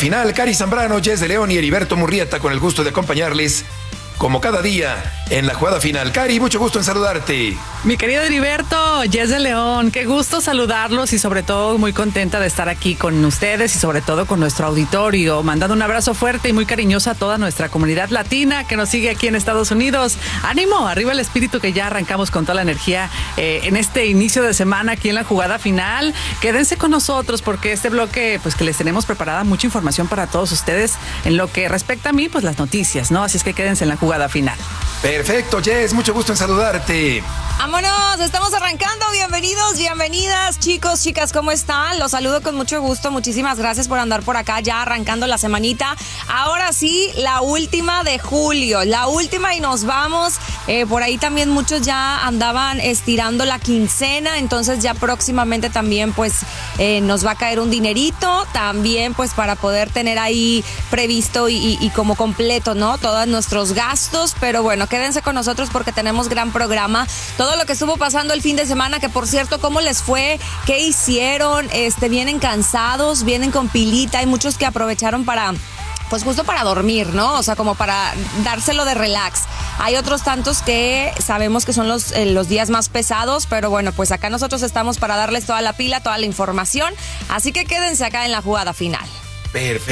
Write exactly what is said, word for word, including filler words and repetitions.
final. Cari Zambrano, Jess de León y Heriberto Murrieta con el gusto de acompañarles como cada día en la jugada final. Cari, mucho gusto en saludarte. Mi querido Heriberto, Jess de León, qué gusto saludarlos y sobre todo muy contenta de estar aquí con ustedes y sobre todo con nuestro auditorio. Mandando un abrazo fuerte y muy cariñoso a toda nuestra comunidad latina que nos sigue aquí en Estados Unidos. Ánimo, arriba el espíritu, que ya arrancamos con toda la energía eh, en este inicio de semana aquí en la jugada final. Quédense con nosotros porque este bloque, pues que les tenemos preparada mucha información para todos ustedes en lo que respecta a mí, pues las noticias, ¿no? Así es que quédense en la jugada final. Perfecto, Jess, mucho gusto en saludarte. ¡Vámonos! Estamos arrancando. Bienvenidos, bienvenidas, chicos, chicas, ¿cómo están? Los saludo con mucho gusto. Muchísimas gracias por andar por acá, ya arrancando la semanita. Ahora sí, la última de julio, la última y nos vamos. Eh, por ahí también muchos ya andaban estirando la quincena, entonces ya próximamente también pues eh, nos va a caer un dinerito, también pues para poder tener ahí previsto y, y, y como completo, ¿no? Todos nuestros gastos, pero bueno, quédense con nosotros porque tenemos gran programa. Todo lo que estuvo pasando el fin de semana, que por cierto, ¿cómo les fue? ¿Qué hicieron? Este, vienen cansados, vienen con pilita. Hay muchos que aprovecharon para, pues justo para dormir, ¿no? O sea, como para dárselo de relax. Hay otros tantos que sabemos que son los, eh, los días más pesados, pero bueno, pues acá nosotros estamos para darles toda la pila, toda la información. Así que quédense acá en la jugada final. Perfecto.